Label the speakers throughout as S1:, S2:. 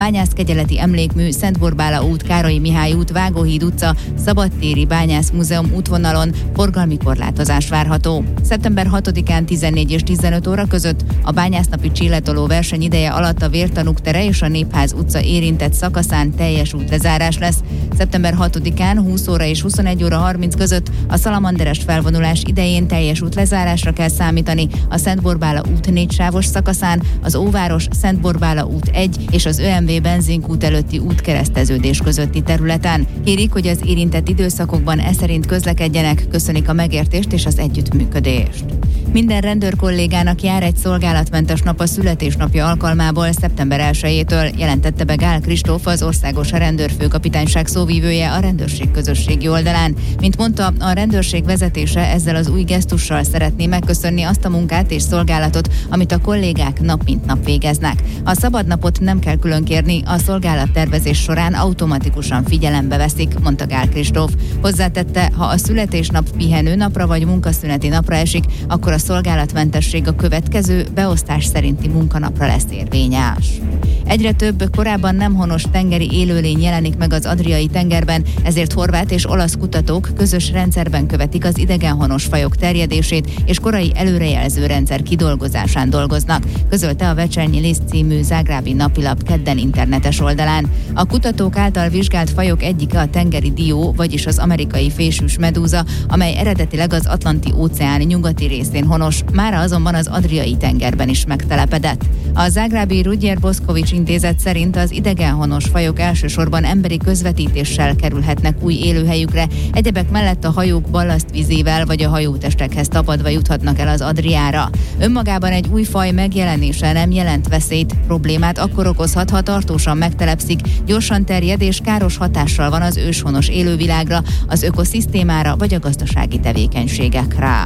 S1: Bányászkegyeleti Emlékmű, Szent Borbála út, Károlyi Mihály út, Vágóhíd utca, Szabadtéri Bányászmúzeum útvonalon forgalmi korlátozás várható. Szeptember 6-án 14 és 15 óra között a bányásznapi csillatoló verseny ideje alatt a Vértanúk tere és a Népház utca érintett szakaszán teljes útlezárás lesz. Szeptember 6-án 20 óra és 21 óra 30 között a Szalamanderes felvonulás idején teljes útlezárásra kell számítani a Szent Borbála út 4 sávos szakaszán, az Óváros Szent Borbála út 1 és az ÖMV benzinkút előtti útkereszteződés közötti területen. Kérik, hogy az érintett időszakokban eszerint közlekedjenek, köszönik a megértést és az együttműködést. Minden rendőr kollégának jár egy szolgálatmentes nap a születésnapja alkalmából szeptember 1-től, jelentette be Gál Kristóf, az Országos Rendőrfőkapitányság szóvivője a rendőrség közösségi oldalán. Mint mondta, a rendőrség vezetése ezzel az új gesztussal szeretné megköszönni azt a munkát és szolgálatot, amit a kollégák nap mint nap végeznek. A szabadnapot nem kell külön kérni, a szolgálattervezés során automatikusan figyelembe veszik, mondta Gál Kristóf. Hozzátette, ha a születésnap pihenőnapra vagy munkaszüneti napra esik, akkor a szolgálatmentesség a következő beosztás szerinti munkanapra lesz érvényes. Egyre több korábban nem honos tengeri élőlény jelenik meg az Adriai tengerben, ezért horvát és olasz kutatók közös rendszerben követik az idegenhonos fajok terjedését, és korai előrejelző rendszer kidolgozásán dolgoznak, közölte a Večernji List című zágrábi napilap kedden internetes oldalán. A kutatók által vizsgált fajok egyike a tengeri dió, vagyis az amerikai fésűs medúza, amely eredetileg az Atlanti-óceán nyugati részén honos, mára azonban az Adriai tengerben is megtelepedett. A zágrábi Ruđer Bošković intézet szerint az idegenhonos fajok elsősorban emberi közvetítéssel kerülhetnek új élőhelyükre, egyebek mellett a hajók ballasztvizével vagy a hajótestekhez tapadva juthatnak el az Adriára. Önmagában egy új faj megjelenése nem jelent veszélyt, problémát akkor okozhat, ha tartósan megtelepszik, gyorsan terjed és káros hatással van az őshonos élővilágra, az ökoszisztémára vagy a gazdasági tevékenységekre.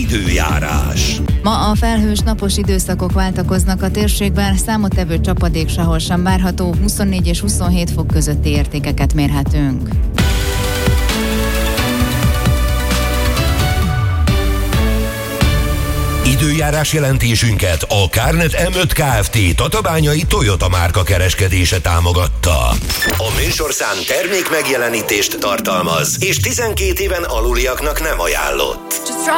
S2: Időjárás.
S1: Ma a felhős napos időszakok váltakoznak a térségben, számottevő csapadék sehol sem várható, 24 és 27 fok közötti értékeket mérhetünk.
S2: Időjárás jelentésünket a Kárnet M5 Kft. Tatabányai Toyota márka kereskedése támogatta. A műsorszám termék megjelenítést tartalmaz, és 12 éven aluliaknak nem ajánlott.